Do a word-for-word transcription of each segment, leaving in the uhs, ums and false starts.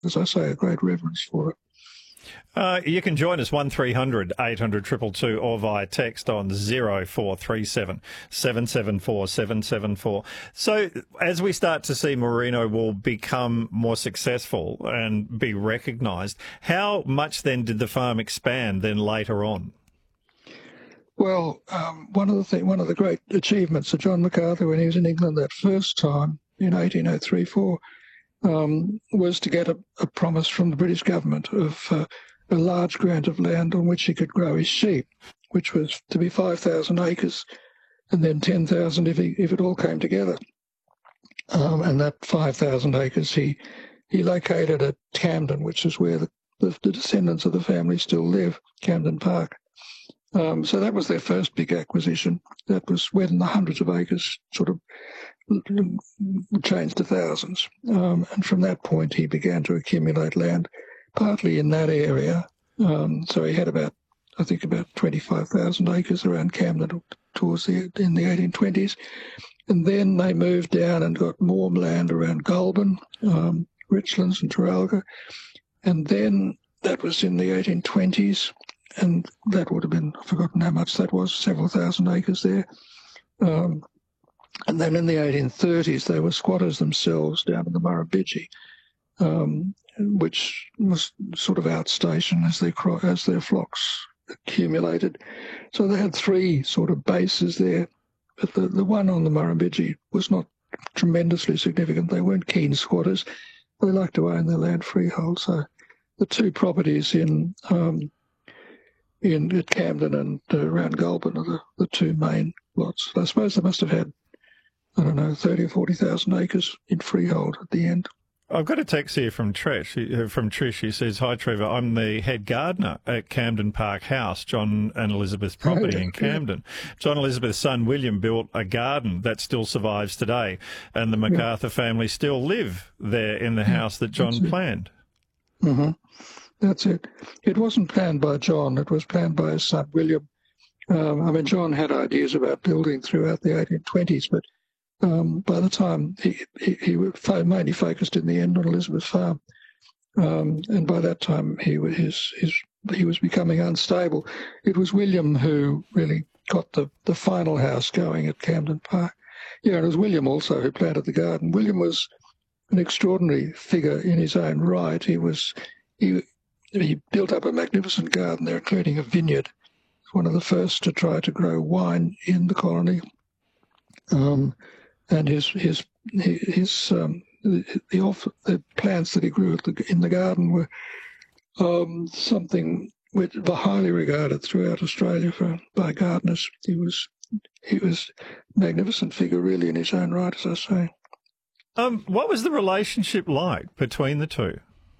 as I say, a great reverence for it. Uh, you can join us one three hundred eight hundred two two two or via text on zero four three seven seven seven four seven seven four. So as we start to see Merino wool become more successful and be recognised, how much then did the farm expand then later on? Well, um, one of the thing, one of the great achievements of John MacArthur when he was in England that first time in eighteen oh three four um, was to get a, a promise from the British government of uh, a large grant of land on which he could grow his sheep, which was to be five thousand acres, and then ten thousand if he, if it all came together. Um, and that five thousand acres he he located at Camden, which is where the, the, the descendants of the family still live, Camden Park. Um, so that was their first big acquisition. That was when the hundreds of acres sort of changed to thousands. Um, and from that point, he began to accumulate land, partly in that area. Um, so he had about, I think, about twenty-five thousand acres around Camden towards the in the eighteen twenties. And then they moved down and got more land around Goulburn, um, Richlands and Traralgon. And then that was in the eighteen twenties. And that would have been, I've forgotten how much that was, several thousand acres there. Um, and then in the eighteen thirties, they were squatters themselves down in the Murrumbidgee, um, which was sort of outstation as their, as their flocks accumulated. So they had three sort of bases there. But the, the one on the Murrumbidgee was not tremendously significant. They weren't keen squatters. They liked to own their land freehold. So the two properties in... Um, in at Camden and uh, around Goulburn are the, the two main lots. I suppose they must have had, I don't know, thirty or forty thousand acres in freehold at the end. I've got a text here from Trish. From Trish, she says, "Hi Trevor, I'm the head gardener at Camden Park House, John and Elizabeth's property in Camden. John Elizabeth's son William built a garden that still survives today, and the MacArthur yeah. family still live there in the house that John planned." Mm-hmm. That's it. It wasn't planned by John. It was planned by his son, William. Um, I mean, John had ideas about building throughout the eighteen twenties, but um, by the time he, he, he mainly focused in the end on Elizabeth's farm. Um, and by that time, he, his, his, he was becoming unstable. It was William who really got the, the final house going at Camden Park. Yeah, and it was William also who planted the garden. William was an extraordinary figure in his own right. He was... He, He built up a magnificent garden there, including a vineyard. One of the first to try to grow wine in the colony. Um, and his his his um, the the, off, the plants that he grew the, in the garden were um, something which were highly regarded throughout Australia for, by gardeners. He was he was a magnificent figure, really, in his own right, as I say. Um, what was the relationship like between the two?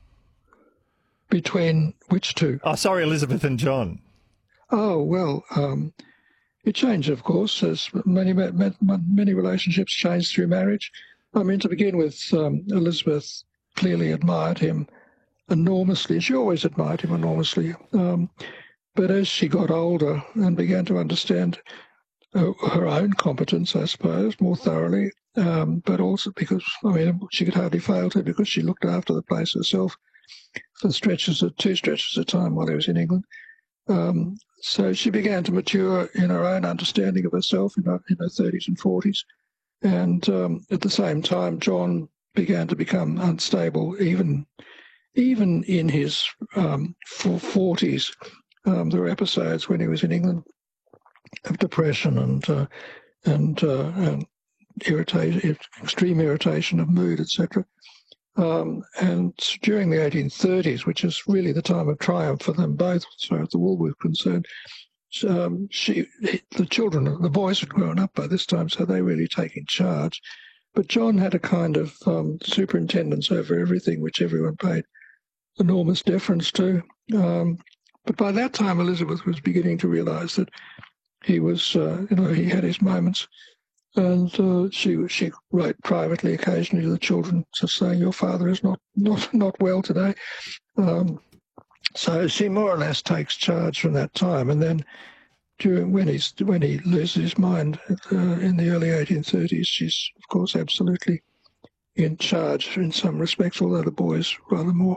Between which two? Oh, sorry, Elizabeth and John. Oh, well, um, it changed, of course, as many many relationships change through marriage. I mean, to begin with, um, Elizabeth clearly admired him enormously. She always admired him enormously. Um, but as she got older and began to understand uh, her own competence, I suppose, more thoroughly, um, but also because, I mean, she could hardly fail to because she looked after the place herself for stretches of two stretches of time while he was in England. Um, so she began to mature in her own understanding of herself in her, in her thirties and forties. And um, at the same time, John began to become unstable, even even in his um, forties. Um, there were episodes when he was in England of depression and uh, and, uh, and irritation, extreme irritation of mood, et cetera. Um, and during the eighteen thirties, which is really the time of triumph for them both, as far as the wool was concerned, um, she, the children, the boys had grown up by this time, so they were really taking charge. But John had a kind of um, superintendence over everything, which everyone paid enormous deference to. Um, but by that time, Elizabeth was beginning to realise that he was, uh, you know, he had his moments. And uh, she she wrote privately occasionally to the children, just saying, "Your father is not not not well today." Um, so she more or less takes charge from that time. And then during when he's when he loses his mind uh, in the early eighteen thirties, she's of course absolutely in charge in some respects, although the boys rather more.